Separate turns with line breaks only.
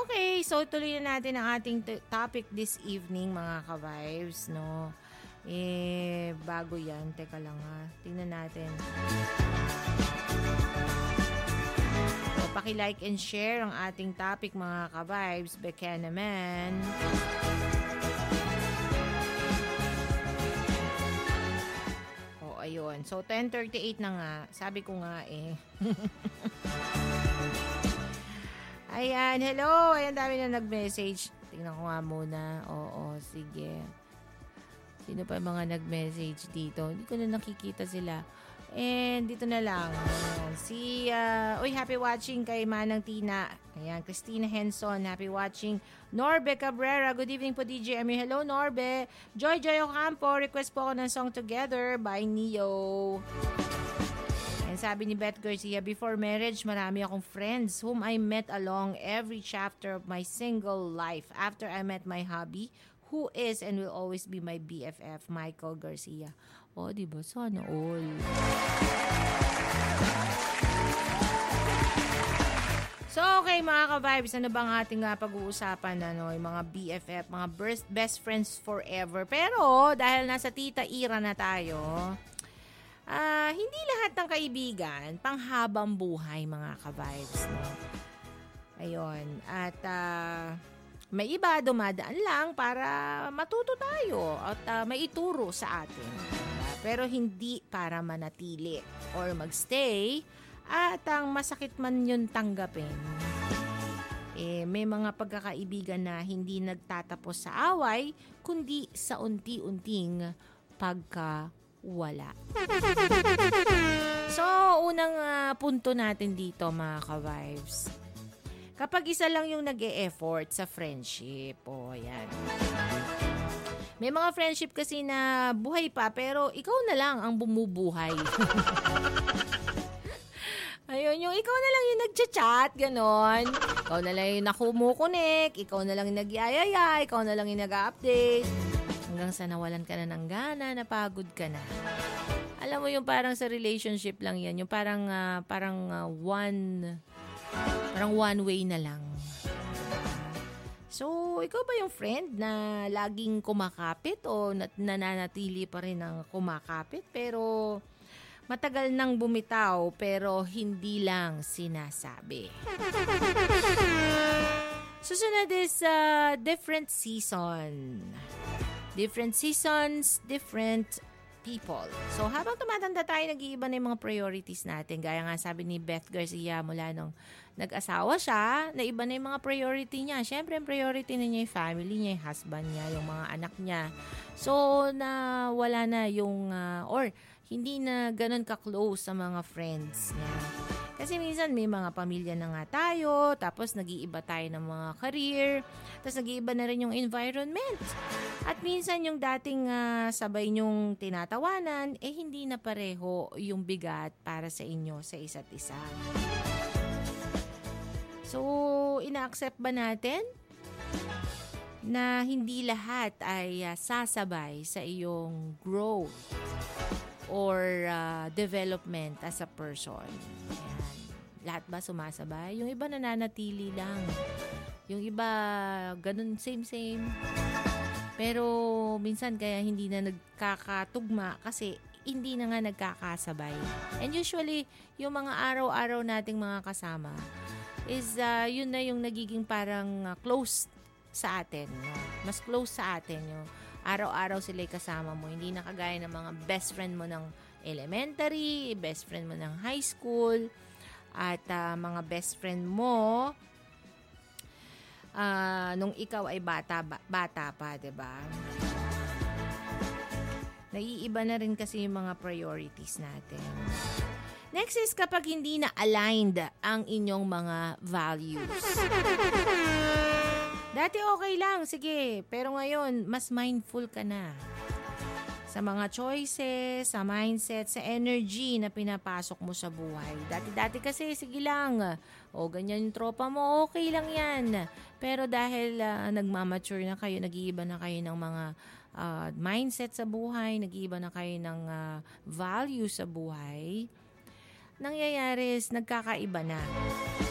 Okay, so tuloy na natin ang ating topic this evening, mga ka-vibes, no? Bago yan. Teka lang ha. Tingnan natin. So, paki-like and share ang ating topic, mga ka-vibes. Beka naman. O, ayun. So, 10:38 na nga. Sabi ko nga Ayan, hello. Ayan, dami na nag-message. Tingnan ko nga muna. Oo, sige. Sino pa mga nag-message dito? Hindi ko na nakikita sila. And dito na lang. Ayan, happy watching kay Manang Tina. Ayan, Christina Henson, happy watching. Norbe Cabrera, good evening po DJ Amir. Hello Norbe. Joy Ocampo, request po ako ng song Together by Neo. And sabi ni Beth Garcia, before marriage, marami akong friends whom I met along every chapter of my single life. After I met my hubby, who is and will always be my BFF, Michael Garcia. O, diba? Sana all. So, okay mga ka-vibes, ano bang ating pag-uusapan? Yung mga BFF, mga best friends forever. Pero, dahil nasa tita era na tayo, hindi lahat ng kaibigan panghabang buhay, mga ka-vibes, no? Ayun. At may iba dumadaan lang para matuto tayo at maituro sa atin. Pero hindi para manatili or magstay at ang masakit man yun tanggapin. May mga pagkakaibigan na hindi nagtatapos sa away kundi sa unti-unting pagkawala. So, unang punto natin dito, mga ka-vibes. Kapag isa lang yung nag-e-effort sa friendship, yan. May mga friendship kasi na buhay pa, pero ikaw na lang ang bumubuhay. Ayun, yung ikaw na lang yung nag-chat, ganon. Ikaw na lang yung nakumukunik, ikaw na lang yung nagyayaya, ikaw na lang yung nag-update. Hanggang sa nawalan ka na ng gana, napagod ka na. Alam mo yung parang sa relationship lang yan, yung parang one way na lang. So, ikaw ba yung friend na laging kumakapit o nananatili pa rin ng kumakapit pero matagal nang bumitaw pero hindi lang sinasabi? Susunod is different season. Different seasons, different people. So, habang tumatanda tayo, nag-iiba na yung mga priorities natin. Gaya nga sabi ni Beth Garcia mula nung nag-asawa siya, na iba na yung mga priority niya. Siyempre, ang priority na niya yung family niya, yung husband niya, yung mga anak niya. So, wala na yung, or hindi na ganun ka-close sa mga friends niya. Kasi minsan may mga pamilya na nga tayo, tapos nag-iiba tayo ng mga career, tapos nag-iiba na rin yung environment. At minsan yung dating sabay nyong tinatawanan, hindi na pareho yung bigat para sa inyo sa isa't isa. So, ina-accept ba natin na hindi lahat ay sasabay sa iyong growth or development as a person? Ayan. Lahat ba sumasabay? Yung iba nananatili lang. Yung iba ganun, same. Pero minsan kaya hindi na nagkakatugma kasi hindi na nga nagkakasabay. And usually, yung mga araw-araw nating mga kasama is yun na yung nagiging parang close sa atin. No? Mas close sa atin. Yung araw-araw sila'y kasama mo. Hindi na kagaya ng mga best friend mo ng elementary, best friend mo ng high school, at mga best friend mo nung ikaw ay bata pa, 'di ba? Naiiba na rin kasi yung mga priorities natin. Next is kapag hindi na aligned ang inyong mga values. Dati okay lang, sige, pero ngayon mas mindful ka na sa mga choices, sa mindset, sa energy na pinapasok mo sa buhay. Dati kasi, sige lang, ganyan yung tropa mo, okay lang yan. Pero dahil nagmamature na kayo, nag-iiba na kayo ng mga mindset sa buhay, nag-iiba na kayo ng value sa buhay, nangyayari is nagkakaiba na.